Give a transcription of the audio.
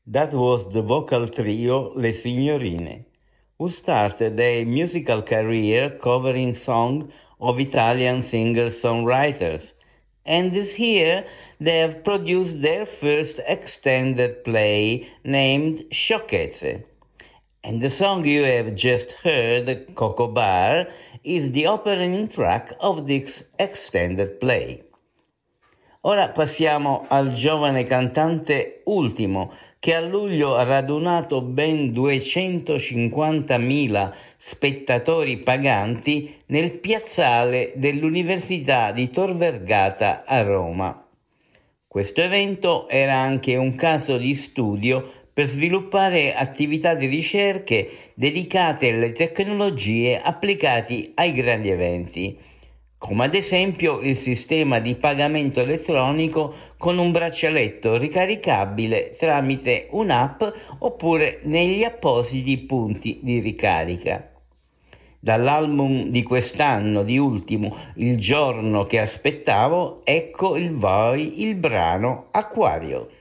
That was the vocal trio Le Signorine, who started a musical career covering songs of Italian singer-songwriters, and this year they have produced their first extended play named Sciocchezze. And the song you have just heard, Coco Bar, is the opening track of this extended play. Ora passiamo al giovane cantante Ultimo, che a luglio ha radunato ben 250.000 spettatori paganti nel piazzale dell'Università di Tor Vergata a Roma. Questo evento era anche un caso di studio per sviluppare attività di ricerche dedicate alle tecnologie applicate ai grandi eventi, come ad esempio il sistema di pagamento elettronico con un braccialetto ricaricabile tramite un'app oppure negli appositi punti di ricarica. Dall'album di quest'anno di Ultimo, Il giorno che aspettavo, ecco il brano Acquario.